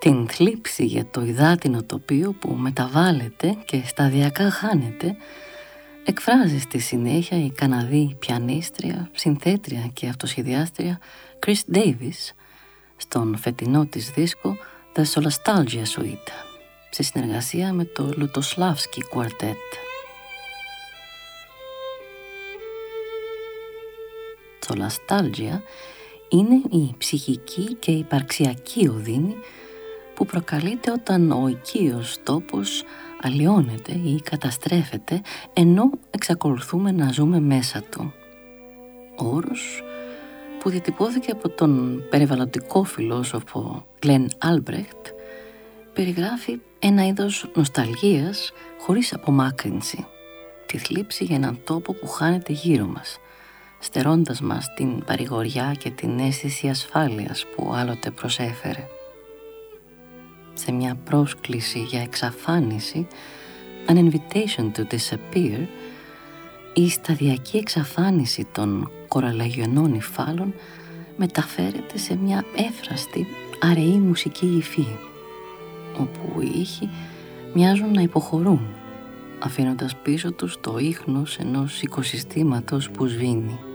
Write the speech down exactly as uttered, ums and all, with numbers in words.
Την θλίψη για το υδάτινο τοπίο που μεταβάλλεται και σταδιακά χάνεται εκφράζει στη συνέχεια η Καναδή πιανίστρια, συνθέτρια και αυτοσχεδιάστρια Chris Davis στον φετινό της δίσκο The Solastalgia Suite σε συνεργασία με το Lutoslavski Quartet. Solastalgia είναι η ψυχική και υπαρξιακή οδύνη που προκαλείται όταν ο οικείος τόπος αλλοιώνεται ή καταστρέφεται ενώ εξακολουθούμε να ζούμε μέσα του. Όρος που διατυπώθηκε από τον περιβαλλοντικό φιλόσοφο Glenn Albrecht, περιγράφει ένα είδος νοσταλγίας χωρίς απομάκρυνση, τη θλίψη για έναν τόπο που χάνεται γύρω μας, στερώντας μας την παρηγοριά και την αίσθηση ασφάλειας που άλλοτε προσέφερε. Σε μια πρόσκληση για εξαφάνιση, an invitation to disappear, η σταδιακή εξαφάνιση των κοραλλαγιονών υφάλων μεταφέρεται σε μια εύθραστη, αραιή μουσική υφή, όπου οι ήχοι μοιάζουν να υποχωρούν, αφήνοντας πίσω τους το ίχνος ενός οικοσυστήματος που σβήνει.